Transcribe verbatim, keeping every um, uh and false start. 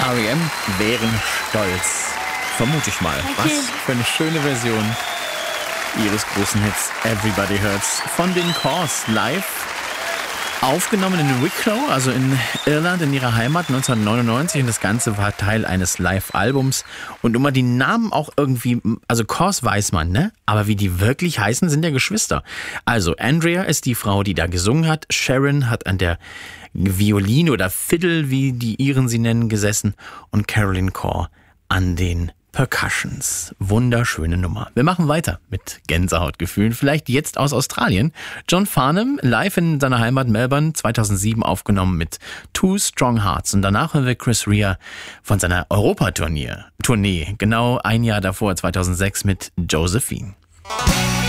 R E M wären stolz. Vermute ich mal. Was für eine schöne Version ihres großen Hits Everybody Hurts von den Corrs live. Aufgenommen in Wicklow, also in Irland, in ihrer Heimat neunzehnhundertneunundneunzig. Und das Ganze war Teil eines Live-Albums. Und um mal die Namen auch irgendwie, also Corrs weiß man, ne? Aber wie die wirklich heißen, sind ja Geschwister. Also Andrea ist die Frau, die da gesungen hat. Sharon hat an der Violine oder Fiddle, wie die Iren sie nennen, gesessen. Und Caroline Corr an den Percussions. Wunderschöne Nummer. Wir machen weiter mit Gänsehautgefühlen. Vielleicht jetzt aus Australien. John Farnham, live in seiner Heimat Melbourne, zweitausendsieben aufgenommen mit Two Strong Hearts. Und danach hören wir Chris Rea von seiner Europatournee. Tournee, genau ein Jahr davor, zweitausendsechs mit Josephine.